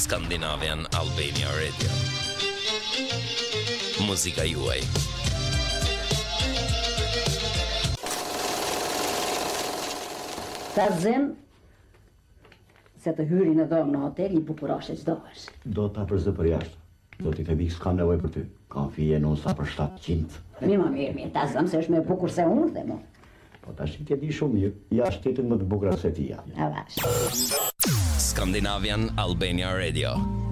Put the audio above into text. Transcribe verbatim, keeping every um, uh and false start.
Scandinavian Albania Radio. Muzika juaj. Ta zem se të hyri në dhomë në hotel i bukuroshe çdo është. Do ta përzë për jashtë. Do t'i themi s'kam nevojë për ty. Kam fije non sa për shtatëqind. Mi më mirë, mirë, ta zëm se është me bukur se unë dhe mu. Po tash ti e di shumë mirë. Jashtë jetën më të bukura se ti ja. A vash. Scandinavian Albania Radio.